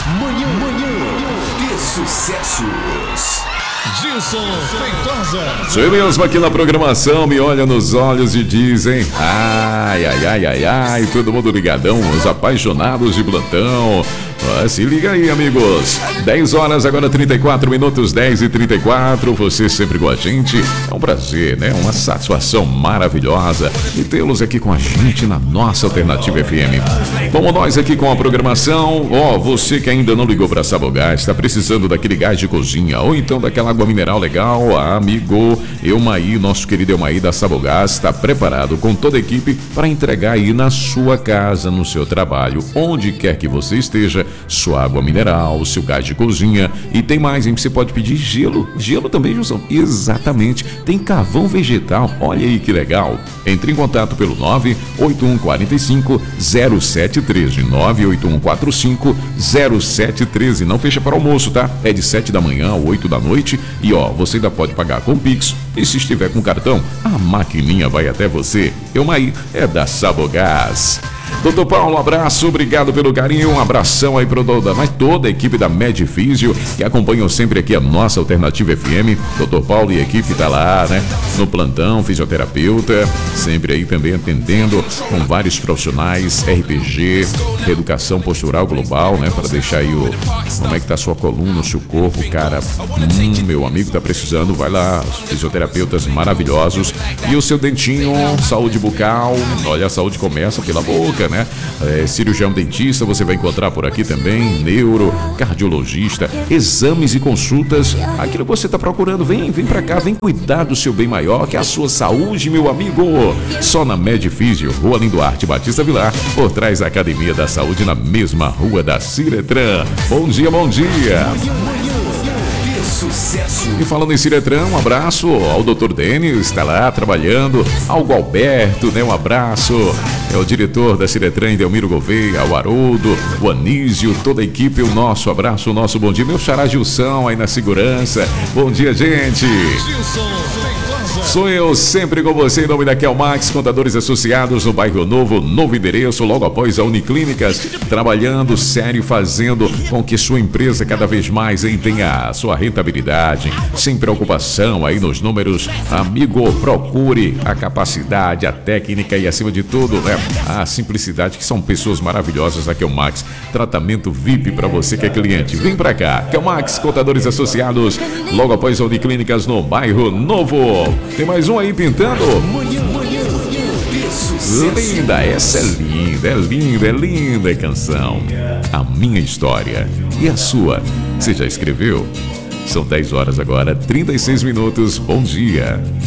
Manhã de Sucessos. Gilson Feitosa. Sou eu mesmo aqui na programação, me olha nos olhos e dizem: ai, ai, ai, ai, ai, todo mundo ligadão, os apaixonados de plantão. Se liga aí, amigos. 10 horas, agora 34 minutos, 10h34. Você sempre com a gente. É um prazer, né? Uma satisfação maravilhosa de tê-los aqui com a gente na nossa Alternativa FM. Vamos nós aqui com a programação. Você que ainda não ligou para Sabogás, está precisando daquele gás de cozinha ou então daquela água mineral legal, amigo Eumaí, nosso querido Eumaí da Sabogás, está preparado com toda a equipe para entregar aí na sua casa, no seu trabalho, onde quer que você esteja, sua água mineral, seu gás de cozinha. E tem mais, hein? Você pode pedir gelo também, Gilson. Exatamente, tem carvão vegetal, olha aí que legal. Entre em contato pelo 98145-0713, 98145-0713. Não fecha para almoço, tá? É de 7 da manhã a 8 da noite. E você ainda pode pagar com Pix. E se estiver com cartão, a maquininha vai até você. Eumaí é da Sabogás. Doutor Paulo, um abraço, obrigado pelo carinho, um abração aí para toda a equipe da Medfísio, que acompanham sempre aqui a nossa Alternativa FM. Doutor Paulo e a equipe tá lá, né, no plantão, fisioterapeuta, sempre aí também atendendo com vários profissionais, RPG, reeducação postural global, né, para deixar aí como é que tá a sua coluna, o seu corpo, cara. Meu amigo tá precisando, vai lá, os fisioterapeutas maravilhosos. E o seu dentinho, saúde bucal, olha, a saúde começa pela boca, né? Cirurgião dentista, você vai encontrar por aqui também, neuro, cardiologista, exames e consultas, aquilo que você está procurando. Vem pra cá, vem cuidar do seu bem maior, que é a sua saúde, meu amigo. Só na Medfísio, Rua Linduarte Batista Vilar, por trás da Academia da Saúde, na mesma rua da Ciretran. Bom dia, bom dia. Sucesso. E falando em Ciretran, um abraço ao Dr. Denis, está lá trabalhando, ao Gualberto, né? Um abraço, é o diretor da Ciretran, Delmiro Gouveia, ao Haroldo, o Anísio, toda a equipe, o nosso abraço, o nosso bom dia, meu xará Gilson aí na segurança. Bom dia, gente. Sou eu sempre com você em nome da Kelmax, Contadores Associados no bairro Novo, novo endereço, logo após a Uniclínicas, trabalhando sério, fazendo com que sua empresa cada vez mais tenha a sua rentabilidade, sem preocupação aí nos números. Amigo, procure a capacidade, a técnica e acima de tudo, né, a simplicidade, que são pessoas maravilhosas da Kelmax. Tratamento VIP para você que é cliente. Vem pra cá, Kelmax, Contadores Associados, logo após a Uniclínicas no bairro Novo. Tem mais um aí pintando. Linda, essa é linda a canção. A minha história e a sua. Você já escreveu? São 10 horas agora, 36 minutos. Bom dia.